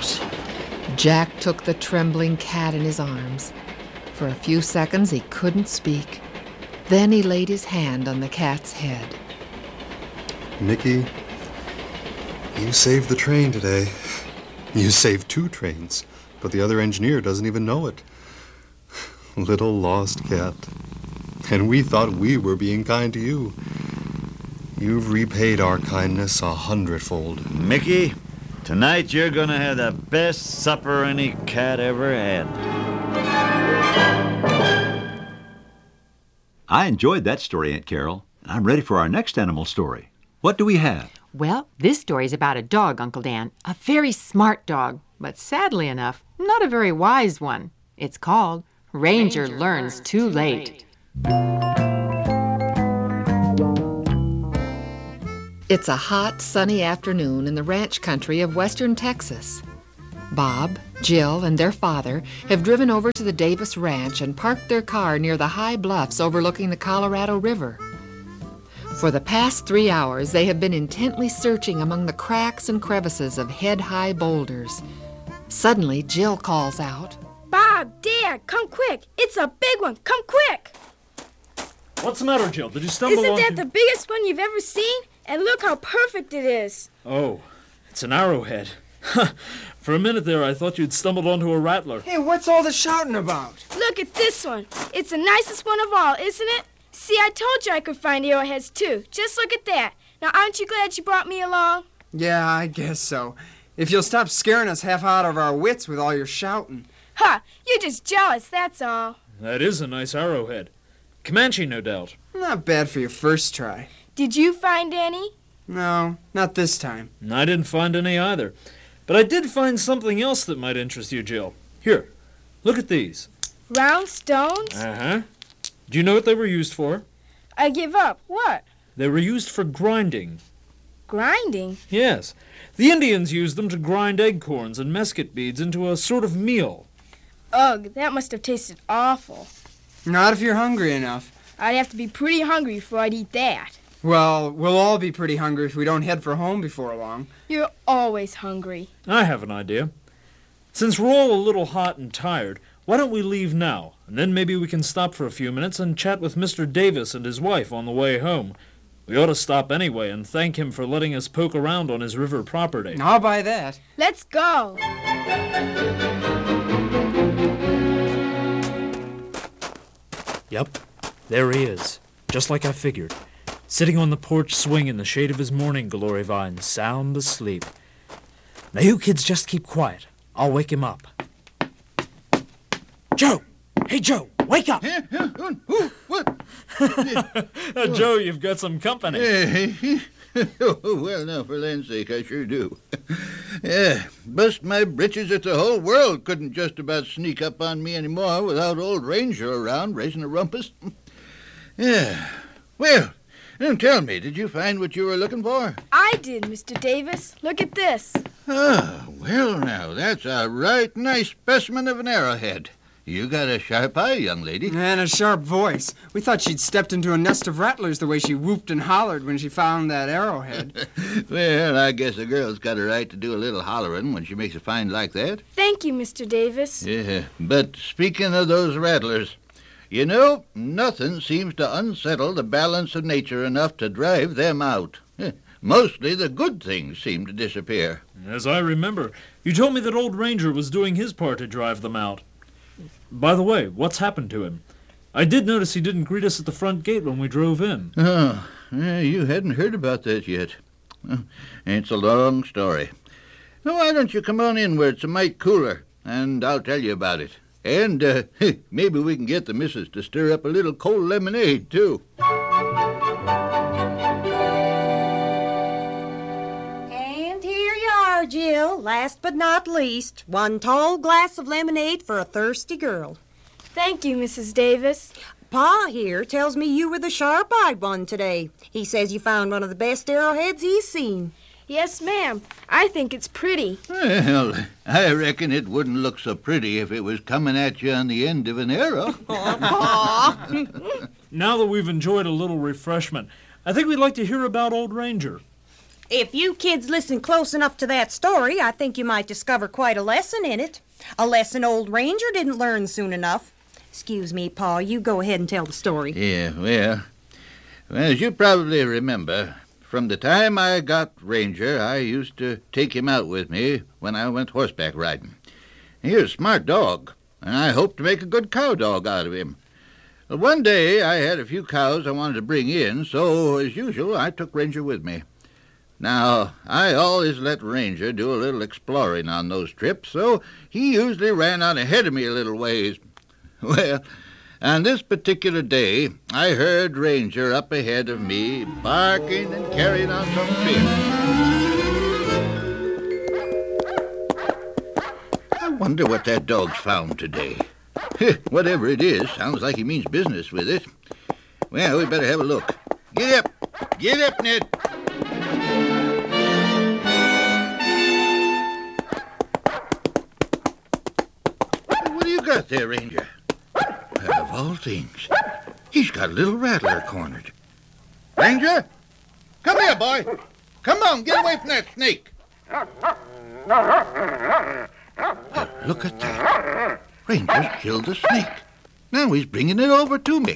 flash. Jack took the trembling cat in his arms. For a few seconds he couldn't speak. Then he laid his hand on the cat's head. Nicky, you saved the train today. You saved 2 trains, but the other engineer doesn't even know it. Little lost cat. And we thought we were being kind to you. You've repaid our kindness 100-fold. Mickey, tonight you're gonna have the best supper any cat ever had. I enjoyed that story, Aunt Carol, and I'm ready for our next animal story. What do we have? Well, this story's about a dog, Uncle Dan. A very smart dog, but sadly enough, not a very wise one. It's called Ranger Learns Too Late. It's a hot, sunny afternoon in the ranch country of western Texas. Bob, Jill, and their father have driven over to the Davis Ranch and parked their car near the high bluffs overlooking the Colorado River. For the past 3 hours, they have been intently searching among the cracks and crevices of head-high boulders. Suddenly, Jill calls out, Bob, Dad, come quick. It's a big one. Come quick. What's the matter, Jill? Did you stumble Isn't onto... that the biggest one you've ever seen? And look how perfect it is. Oh, it's an arrowhead. For a minute there, I thought you'd stumbled onto a rattler. Hey, what's all the shouting about? Look at this one. It's the nicest one of all, isn't it? See, I told you I could find arrowheads, too. Just look at that. Now, aren't you glad you brought me along? Yeah, I guess so. If you'll stop scaring us half out of our wits with all your shouting. Ha! You're just jealous, that's all. That is a nice arrowhead. Comanche, no doubt. Not bad for your first try. Did you find any? No, not this time. I didn't find any either. But I did find something else that might interest you, Jill. Here, look at these. Round stones? Uh-huh. Do you know what they were used for? I give up. What? They were used for grinding. Grinding? Yes. The Indians used them to grind acorns and mesquite beads into a sort of meal. Ugh, that must have tasted awful. Not if you're hungry enough. I'd have to be pretty hungry before I'd eat that. Well, we'll all be pretty hungry if we don't head for home before long. You're always hungry. I have an idea. Since we're all a little hot and tired, why don't we leave now, and then maybe we can stop for a few minutes and chat with Mr. Davis and his wife on the way home. We ought to stop anyway and thank him for letting us poke around on his river property. I'll buy that. Let's go. Yep, there he is, just like I figured. Sitting on the porch swing in the shade of his morning glory vine, sound asleep. Now you kids just keep quiet. I'll wake him up. Joe! Hey, Joe, wake up! What? Joe, you've got some company. Well, now, for land's sake, I sure do. Yeah, bust my britches if the whole world couldn't just about sneak up on me anymore without old Ranger around raising a rumpus. Yeah, well, now tell me, did you find what you were looking for? I did, Mr. Davis. Look at this. Oh, well, now, that's a right nice specimen of an arrowhead. You got a sharp eye, young lady. And a sharp voice. We thought she'd stepped into a nest of rattlers the way she whooped and hollered when she found that arrowhead. Well, I guess a girl's got a right to do a little hollering when she makes a find like that. Thank you, Mr. Davis. Yeah, but speaking of those rattlers, you know, nothing seems to unsettle the balance of nature enough to drive them out. Mostly the good things seem to disappear. As I remember, you told me that old Ranger was doing his part to drive them out. By the way, what's happened to him? I did notice he didn't greet us at the front gate when we drove in. Oh, you hadn't heard about that yet. It's a long story. Now, why don't you come on in where it's a mite cooler, and I'll tell you about it. And maybe we can get the missus to stir up a little cold lemonade, too. Jill, last but not least, one tall glass of lemonade for a thirsty girl. Thank you, Mrs. Davis. Pa here tells me you were the sharp-eyed one today. He says you found one of the best arrowheads he's seen. Yes, ma'am. I think it's pretty. Well, I reckon it wouldn't look so pretty if it was coming at you on the end of an arrow. Now that we've enjoyed a little refreshment, I think we'd like to hear about old Ranger. If you kids listen close enough to that story, I think you might discover quite a lesson in it. A lesson old Ranger didn't learn soon enough. Excuse me, Pa, you go ahead and tell the story. Yeah, well, as you probably remember, from the time I got Ranger, I used to take him out with me when I went horseback riding. He was a smart dog, and I hoped to make a good cow dog out of him. Well, one day I had a few cows I wanted to bring in, so as usual I took Ranger with me. Now, I always let Ranger do a little exploring on those trips, so he usually ran out ahead of me a little ways. Well, on this particular day, I heard Ranger up ahead of me, barking and carrying on some trim. I wonder what that dog's found today. Whatever it is, sounds like he means business with it. Well, we better have a look. Get up! Get up, Ned! What do you got there, Ranger? Of all things, he's got a little rattler cornered. Ranger? Come here, boy. Come on, get away from that snake. Look at that. Ranger's killed the snake. Now he's bringing it over to me.